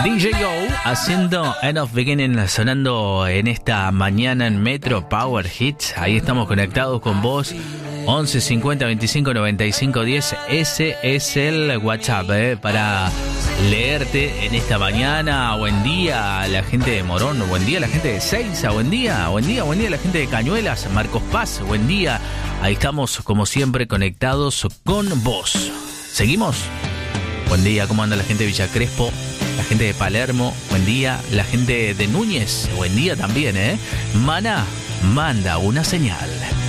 DJ Go haciendo End of Beginning, sonando en esta mañana en Metro Power Hits. Ahí estamos conectados con vos. 11 50 25 95 10. Ese es el WhatsApp para leerte en esta mañana. Buen día a la gente de Morón, buen día a la gente de Seiza, buen día a la gente de Cañuelas, Marcos Paz, buen día. Ahí estamos como siempre conectados con vos. ¿Seguimos? Buen día, ¿cómo anda la gente de Villa Crespo? La gente de Palermo, buen día. La gente de Núñez, buen día también, Mana, manda una señal.